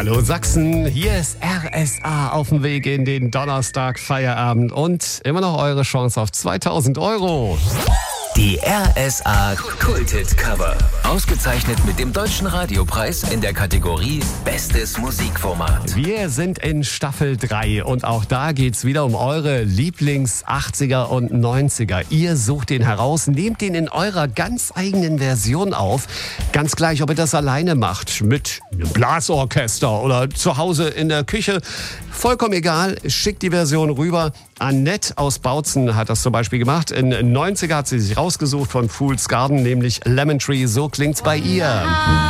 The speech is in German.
Hallo Sachsen, hier ist RSA auf dem Weg in den Donnerstag Feierabend und immer noch eure Chance auf 2000 Euro. Die RSA Kulthit Cover. Ausgezeichnet mit dem Deutschen Radiopreis in der Kategorie Bestes Musikformat. Wir sind in Staffel 3 und auch da geht's wieder um eure Lieblings-80er und 90er. Ihr sucht den heraus, nehmt den in eurer ganz eigenen Version auf. Ganz gleich, ob ihr das alleine macht, mit einem Blasorchester oder zu Hause in der Küche. Vollkommen egal, schickt die Version rüber. Annette aus Bautzen hat das zum Beispiel gemacht. In 90er hat sie sich rausgesucht von Fool's Garden, nämlich Lemon Tree. So klingt's bei ihr.